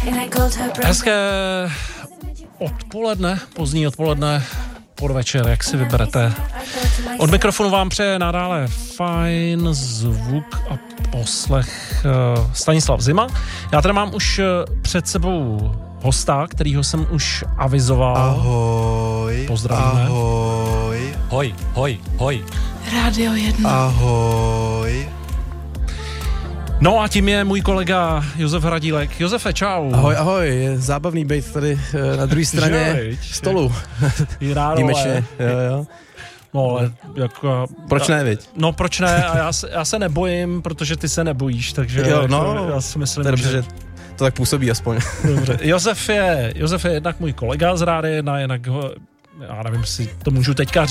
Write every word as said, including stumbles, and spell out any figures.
Hezké odpoledne, pozdní odpoledne, podvečer, jak si vyberete. Od mikrofonu vám přeje nadále fajn zvuk a poslech Stanislav Zima. Já teda mám už před sebou hosta, kterýho jsem už avizoval. Ahoj. Pozdravíme. Ahoj. Hoj, hoj, hoj. Rádio jedna. Ahoj. No a tím je můj kolega Josef Hradílek. Josefe, čau. Ahoj, ahoj, je zábavný být tady na druhé straně stolu. Výjimečně. Jo, jo. No ale jako... Proč ne, viď? No proč ne, a já se, já se nebojím, protože ty se nebojíš, takže jo, no, jako, já si myslím, dobře, že... že to tak působí aspoň. Dobře. Josef je, Josef je jednak můj kolega z Rádia jedna, jinak ho, já nevím, si to můžu teďka